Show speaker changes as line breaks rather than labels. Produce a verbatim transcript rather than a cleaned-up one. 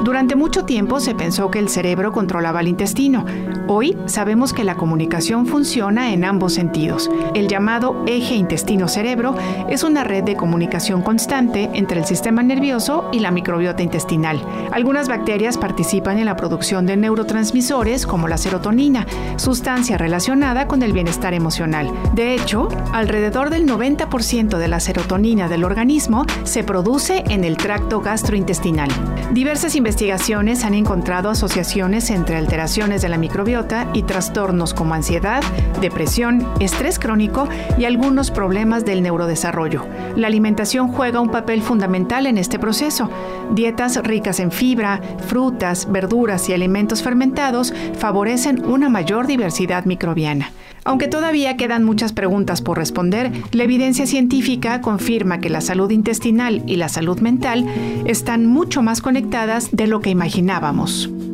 Durante mucho tiempo se pensó que el cerebro controlaba el intestino. Hoy sabemos que la comunicación funciona en ambos sentidos. El llamado eje intestino-cerebro es una red de comunicación constante entre el sistema nervioso y la microbiota intestinal. Algunas bacterias participan en la producción de neurotransmisores como la serotonina, sustancia relacionada con el bienestar emocional. De hecho, alrededor del noventa por ciento de la serotonina del organismo se produce en el tracto gastrointestinal. Diversas investigaciones han encontrado asociaciones entre alteraciones de la microbiota y trastornos como ansiedad, depresión, estrés crónico y algunos problemas del neurodesarrollo. La alimentación juega un papel fundamental en este proceso. Dietas ricas en fibra, frutas, verduras y alimentos fermentados favorecen una mayor diversidad microbiana. Aunque todavía quedan muchas preguntas por responder, la evidencia científica confirma que la salud intestinal y la salud mental están mucho más conectadas de lo que imaginábamos.